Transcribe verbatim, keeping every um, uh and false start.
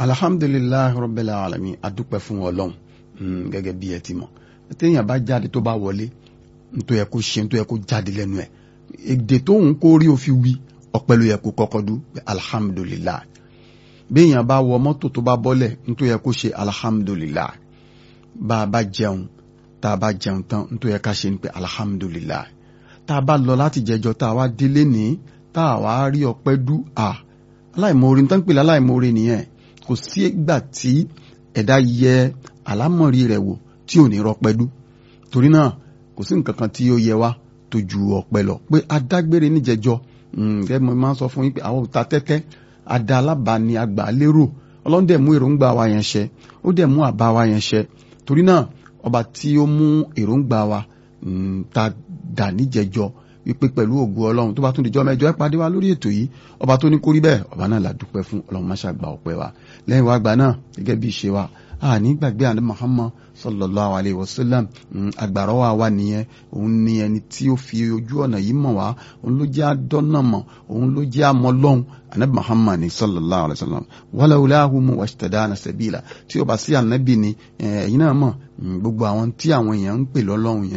alhamdulillahi rabbil alamin adúpẹ́ fún Ọlọ́run gẹ́gẹ́ bí ẹ ti mọ̀ téèyàn bá jáde tó bá wọlé nítorí ẹ kó ṣe nítorí ẹ kó jáde lẹ́nu ẹ̀ èdè tóun kó rí òfin wí ọpẹ́ ló yẹ kó kọ́kọ́ dú alhamdulillahi béèyàn bá wọ mọ́tò tó bá bọ́lẹ̀ nítorí ẹ kó ṣe alhamdulillahi bá a bá jẹun tá a bá jẹun tán nítorí ẹ ká ṣe ní pé alhamdulillahi tá a bá lọ láti jẹjọ tá a wá délé ní tá a wá rí ọpẹ́ dú à aláìmoore tán pè láláìmoore nìyẹn kò sí ìgbà tí ẹ̀dá yẹ àlámọ̀rí rẹ̀ wò tí ò ní rọpẹ́ dú torí náà kò sí nǹkan kan tí ó yẹ wá tó ju ọpẹ́ lọ pé adágbére níjẹjọ ǹgẹ́ mo máa ń sọ fún yín pé àwọn òta tẹ́tẹ́ adá alábàání àgbà lérò Ọlọ́run dẹ̀ mú èròǹgbà wa yẹn ṣẹ ó dẹ̀ mú àbá wa yẹn ṣẹ torí náà ọba tí ó mú èròǹgbà wa ta dà níjẹjọ wípé pẹ̀lú ògo Ọlọ́run tó bá tún dijọ́ mẹ́jọ ẹ pàdé wa lórí ètò yìí ọba tó ní kórí bẹ́ẹ̀ ọba náà la dúpẹ́ fún Ọlọ́run má ṣàgbà ọpẹ́ wa lẹ́yìn wá gbà náà gẹ́gẹ́ bí ìṣe wa a ní gbàgbé àná Muhammad sallallahu alayhi wa sallam agbára wa wà nìyẹn òun ni ẹni tí ó fi ojú ọ̀nà yìí mọ̀ wá òun ló jẹ́ àdọ́nà mọ̀ òun ló jẹ́ àmọ́ lọ́hùn anabi Muhammad ni sallallahu alayhi wa sallam walawlahu washtadana sabila tí ó bá sí anabi ni ẹ̀yin náà mọ̀ gbogbo àwọn tí àwọn èèyàn ń pè lọ́lọ́hùn yẹn